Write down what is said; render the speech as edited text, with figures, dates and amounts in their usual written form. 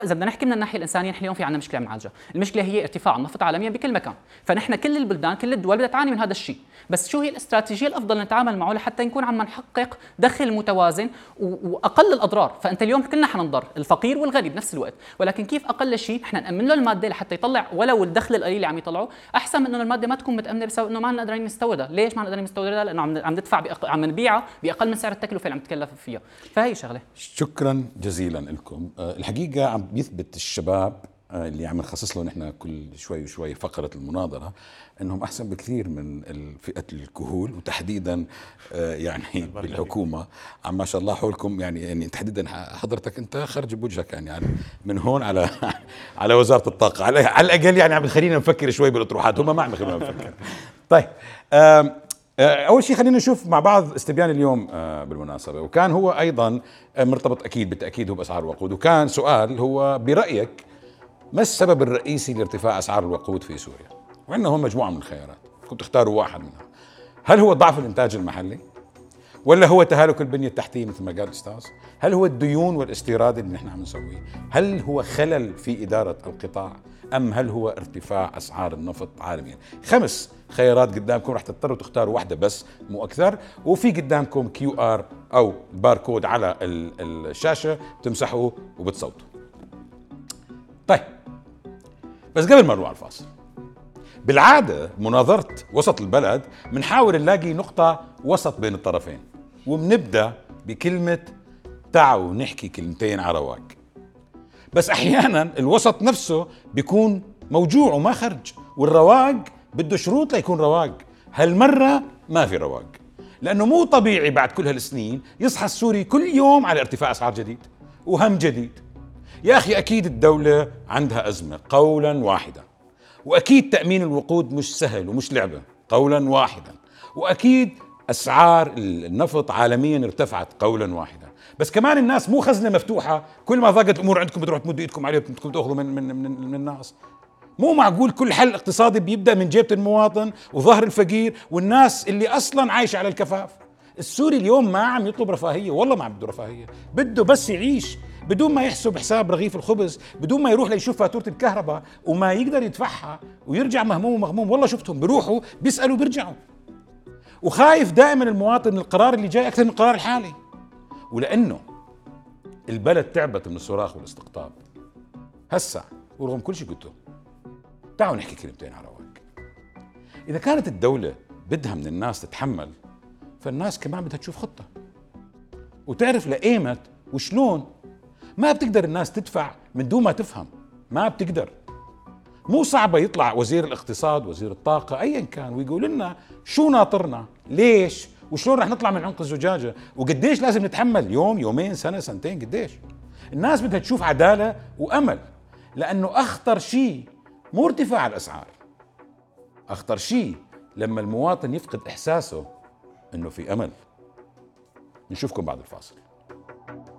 إذا بدنا نحكي من الناحية الإنسانية، نحن اليوم في عندنا مشكلة معالجة، المشكلة هي ارتفاع النفط عالميا بكل مكان، فنحن كل البلدان كل الدول بدها تعاني من هذا الشيء، بس شو هي الاستراتيجية الأفضل نتعامل معه لحتى نكون عم نحقق دخل متوازن وأقل الأضرار، فأنت اليوم كلنا حننضر، الفقير والغني بنفس الوقت، ولكن كيف أقل شيء نحن نأمن له المادة لحتى يطلع ولو الدخل القليل اللي عم يطلعه، أحسن من إنه المادة ما تكون متأمنة بسبب إنه ما قادرين نستوردها، ليش ما قادرين نستوردها؟ لأنه عم ندفع عم نبيعها بأقل من سعر التكلفة اللي عم تكلف فيها، فهي شغلة. شكرا جزيلا لكم. الحقيقة عم بيثبت الشباب اللي عم نخصص له نحن كل شوي وشوي فقرة المناظرة انهم احسن بكثير من فئة الكهول، وتحديدا يعني بالحكومة عم ما شاء الله حولكم، يعني تحديدا حضرتك انت خرج بوجهك يعني من هون على على وزارة الطاقة على الاقل، يعني عم تخلينا نفكر شوي بالاطروحات، هم ما عم يخلونا نفكر. طيب اول شيء خلينا نشوف مع بعض استبيان اليوم بالمناسبة، وكان هو ايضا مرتبط اكيد بالتاكيد هو باسعار الوقود، وكان سؤال هو برايك ما السبب الرئيسي لارتفاع اسعار الوقود في سوريا؟ وعندنا هون مجموعة من الخيارات، كنت تختاروا واحد منها. هل هو ضعف الانتاج المحلي؟ ولا هو تهالك البنية التحتية مثل ما قال الاستاذ؟ هل هو الديون والاستيراد اللي نحن عم نسويه؟ هل هو خلل في إدارة القطاع؟ أم هل هو ارتفاع أسعار النفط عالميا؟ 5 خيارات قدامكم، رح تضطروا تختاروا واحدة بس مو أكثر، وفي قدامكم QR أو باركود على الشاشة بتمسحوه وبتصوتوا. طيب بس قبل ما نروح على الفاصل، بالعادة مناظرة وسط البلد بنحاول نلاقي نقطة وسط بين الطرفين، وبنبدأ بكلمة تعالوا نحكي كلمتين على رواق. بس أحيانا الوسط نفسه بيكون موجوع وما خرج، والرواق بده شروط ليكون رواق. هالمرة ما في رواق، لأنه مو طبيعي بعد كل هالسنين يصحى السوري كل يوم على ارتفاع أسعار جديد وهم جديد. يا أخي أكيد الدولة عندها أزمة قولا واحدا، وأكيد تأمين الوقود مش سهل ومش لعبة قولا واحدا، وأكيد أسعار النفط عالميا ارتفعت قولا واحدا. بس كمان الناس مو خزنة مفتوحة، كل ما ضاقت الأمور عندكم بتروحوا تمدوا إيدكم عليه وبدكم تأخذوا من الناس. مو معقول كل حل اقتصادي بيبدأ من جيبة المواطن وظهر الفقير والناس اللي أصلا عايشة على الكفاف. السوري اليوم ما عم يطلب رفاهية، والله ما عم بده رفاهية، بده بس يعيش بدون ما يحسب حساب رغيف الخبز، بدون ما يروح ليشوف فاتورة الكهرباء وما يقدر يدفعها ويرجع مهموم ومغموم. والله شفتهم بيروحوا بيسألوا بيرجعوا، وخايف دائما المواطن من القرار اللي جاي أكثر من القرار الحالي. ولأنه البلد تعبت من الصراخ والاستقطاب هسا، ورغم كل شيء قلته تعالوا نحكي كلمتين على رواق. إذا كانت الدولة بدها من الناس تتحمل، فالناس كمان بدها تشوف خطة وتعرف لقيمة وشلون. ما بتقدر الناس تدفع من دون ما تفهم، ما بتقدر. مو صعبة يطلع وزير الاقتصاد وزير الطاقة أيا كان ويقول لنا شو ناطرنا، ليش وشلون رح نطلع من عنق الزجاجة، وقديش لازم نتحمل، يوم يومين سنة سنتين، قديش. الناس بدها تشوف عدالة وأمل، لأنه أخطر شيء مو ارتفاع الأسعار، أخطر شيء لما المواطن يفقد إحساسه إنه في أمل. نشوفكم بعد الفاصل.